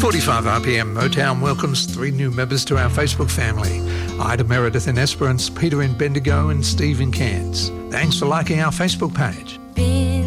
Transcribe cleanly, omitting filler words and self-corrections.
45 RPM Motown welcomes 3 new members to our Facebook family. Ida Meredith in Esperance, Peter in Bendigo and Steve in Cairns. Thanks for liking our Facebook page.